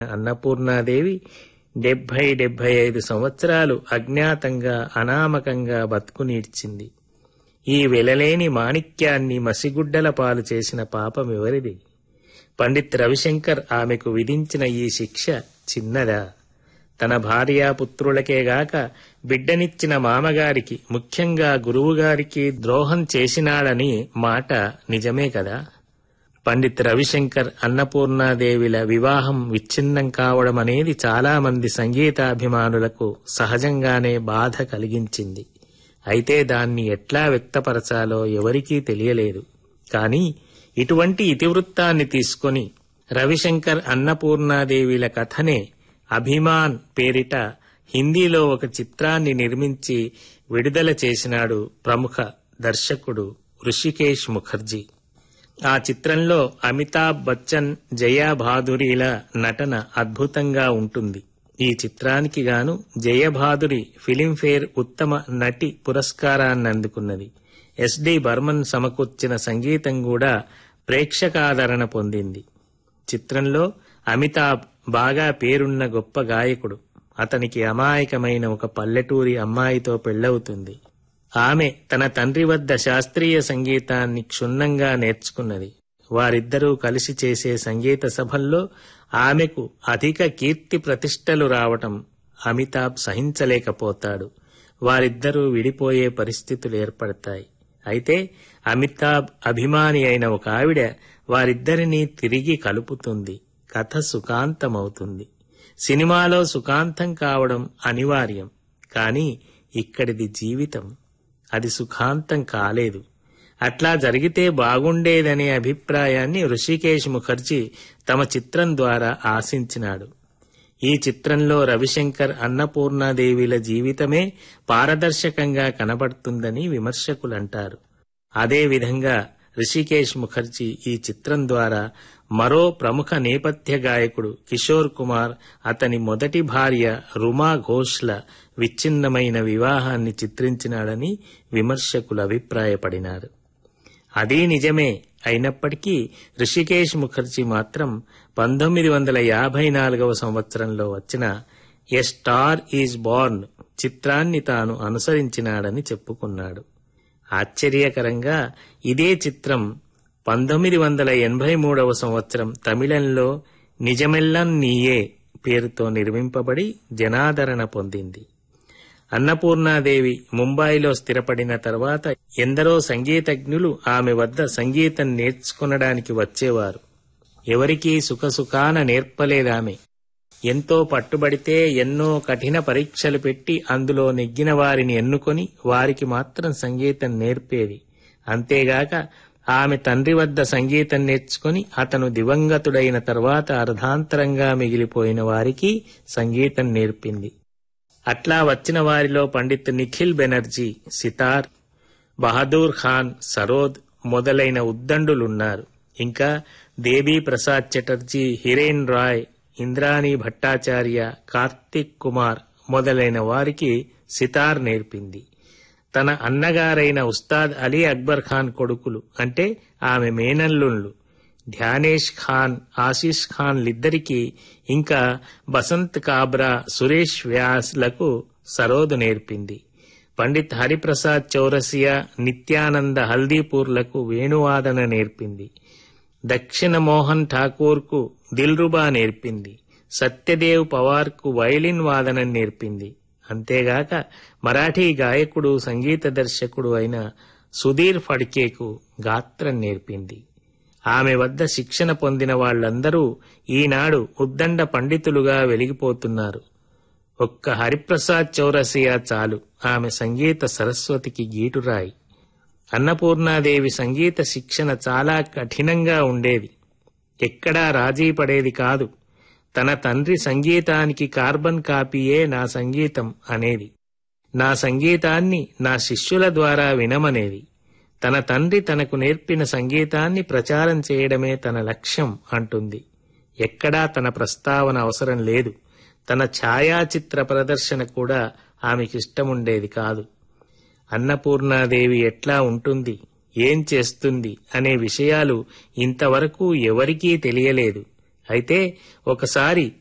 అన్నపూర్ణాదేవి 70-75 సంవత్సరాలు అజ్ఞాతంగా అనామకంగా బతుకునీడ్చింది. ఈ వెలలేని మాణిక్యాన్ని మసిగుడ్డల పాలు చేసిన పాపమెవరిది? పండిత్ రవిశంకర్ ఆమెకు విధించిన ఈ శిక్ష చిన్నదా? తన భార్యాపుత్రులకేగాక బిడ్డనిచ్చిన మామగారికి, ముఖ్యంగా గురువుగారికి ద్రోహం చేసినాడని మాట నిజమే కదా? పండిత్ రవిశంకర్ అన్నపూర్ణాదేవిల వివాహం విచ్ఛిన్నం కావడం అనేది చాలామంది సంగీతాభిమానులకు సహజంగానే బాధ కలిగించింది. అయితే దాన్ని ఎట్లా వ్యక్తపరచాలో ఎవరికీ తెలియలేదు. కానీ ఇటువంటి ఇతివృత్తాన్ని తీసుకొని రవిశంకర్ అన్నపూర్ణాదేవిల కథనే అభిమాన్ పేరిట హిందీలో ఒక చిత్రాన్ని నిర్మించి విడుదల చేసినాడు ప్రముఖ దర్శకుడు ఋషికేశ్ ముఖర్జీ. ఆ చిత్రంలో అమితాబ్ బచ్చన్, జయా భాదురిల నటన అద్భుతంగా ఉంటుంది. ఈ చిత్రానికి గాను జయభాదురి ఫిలింఫేర్ ఉత్తమ నటి పురస్కారాన్ని అందుకున్నది. ఎస్.డి. బర్మన్ సమకూర్చిన సంగీతం కూడా ప్రేక్షకాదరణ పొందింది. చిత్రంలో అమితాబ్ బాగా పేరున్న గొప్ప గాయకుడు. అతనికి అమాయకమైన ఒక పల్లెటూరి అమ్మాయితో పెళ్లవుతుంది. ఆమె తన తండ్రి వద్ద శాస్త్రీయ సంగీతాన్ని క్షుణ్ణంగా నేర్చుకున్నది. వారిద్దరూ కలిసి చేసే సంగీత సభల్లో ఆమెకు అధిక కీర్తి ప్రతిష్టలు రావటం అమితాబ్ సహించలేకపోతాడు. వారిద్దరూ విడిపోయే పరిస్థితులు ఏర్పడతాయి. అయితే అమితాబ్ అభిమాని అయిన ఒక ఆవిడ వారిద్దరినీ తిరిగి కలుపుతుంది. కథ సుఖాంతమవుతుంది. సినిమాలో సుఖాంతం కావడం అనివార్యం. కానీ ఇక్కడిది జీవితం. అది సుఖాంతం కాలేదు. అట్లా జరిగితే బాగుండేదనే అభిప్రాయాన్ని ఋషికేశ్ ముఖర్జీ తమ చిత్రం ద్వారా ఆశించినాడు. ఈ చిత్రంలో రవిశంకర్ అన్నపూర్ణాదేవిల జీవితమే పారదర్శకంగా కనబడుతుందని విమర్శకులంటారు. అదేవిధంగా ఋషికేశ్ ముఖర్జీ ఈ చిత్రం ద్వారా మరో ప్రముఖ నేపథ్య గాయకుడు కిషోర్ కుమార్, అతని మొదటి భార్య రుమా ఘోష్ల విచ్ఛిన్నమైన వివాహాన్ని చిత్రించినాడని విమర్శకులు అభిప్రాయపడినారు. అదీ నిజమే అయినప్పటికీ ఋషికేశ్ ముఖర్జీ మాత్రం 1954వ సంవత్సరంలో వచ్చిన ఎ స్టార్ ఈజ్ బోర్న్ చిత్రాన్ని తాను అనుసరించినాడని చెప్పుకున్నాడు. ఆశ్చర్యకరంగా ఇదే చిత్రం 1983వ సంవత్సరం తమిళంలో నిజమెల్లం నీయే పేరుతో నిర్మింపబడి జనాదరణ పొందింది. అన్నపూర్ణాదేవి ముంబాయిలో స్థిరపడిన తర్వాత ఎందరో సంగీతజ్ఞులు ఆమె వద్ద సంగీతం నేర్చుకొనడానికి వచ్చేవారు. ఎవరికీ సుఖసుఖాన నేర్పలేదామె. ఎంతో పట్టుబడితే ఎన్నో కఠిన పరీక్షలు పెట్టి అందులో నెగ్గిన వారిని ఎన్నుకొని వారికి మాత్రం సంగీతం నేర్పేది. అంతేగాక ఆమె తండ్రి వద్ద సంగీతం నేర్చుకుని అతను దివంగతుడైన తర్వాత అర్ధాంతరంగా మిగిలిపోయిన వారికి సంగీతం నేర్పింది. అట్లా వచ్చిన వారిలో పండిత్ నిఖిల్ బెనర్జీ సితార్, బహదూర్ ఖాన్ సరోద్ మొదలైన ఉద్దండులున్నారు. ఇంకా దేబీ ప్రసాద్ చటర్జీ, హిరేన్ రాయ్, ఇంద్రాణి భట్టాచార్య, కార్తిక్ కుమార్ మొదలైన వారికి సితార్ నేర్పింది. తన అన్నగారైన ఉస్తాద్ అలీ అక్బర్ ఖాన్ కొడుకులు అంటే ఆమె మేనల్లుళ్ళు ధ్యానేష్ ఖాన్, ఆశీష్ ఖాన్లిద్దరికీ, ఇంకా బసంత్ కాబ్రా, సురేష్ వ్యాస్లకు సరోద్ నేర్పింది. పండిత్ హరిప్రసాద్ చౌరసియా, నిత్యానంద హల్దీపూర్లకు వేణువాదన నేర్పింది. దక్షిణ మోహన్ ఠాకూర్కు దిల్రుబా నేర్పింది. సత్యదేవ్ పవార్కు వైలిన్ వాదనం నేర్పింది. అంతేగాక మరాఠీ గాయకుడు, సంగీత దర్శకుడు అయిన సుధీర్ ఫడ్కేకు గాత్రం నేర్పింది. ఆమె వద్ద శిక్షణ పొందిన వాళ్లందరూ ఈనాడు ఉద్దండ పండితులుగా వెలిగిపోతున్నారు. ఒక్క హరిప్రసాద్ చౌరసియా చాలు ఆమె సంగీత సరస్వతికి గీటురాయి. అన్నపూర్ణాదేవి సంగీత శిక్షణ చాలా కఠినంగా ఉండేది. ఎక్కడా రాజీ పడేది కాదు. తన తండ్రి సంగీతానికి కార్బన్ కాపీయే నా సంగీతం అనేది. నా సంగీతాన్ని నా శిష్యుల ద్వారా వినమనేది. తన తండ్రి తనకు నేర్పిన సంగీతాన్ని ప్రచారం చేయడమే తన లక్ష్యం అంటుంది. ఎక్కడా తన ప్రస్తావన అవసరం లేదు. తన ఛాయాచిత్ర ప్రదర్శన కూడా ఆమెకిష్టముండేది కాదు. అన్నపూర్ణాదేవి ఎట్లా ఉంటుంది, ఏం చేస్తుంది అనే విషయాలు ఇంతవరకు ఎవరికీ తెలియలేదు. అయితే ఒకసారి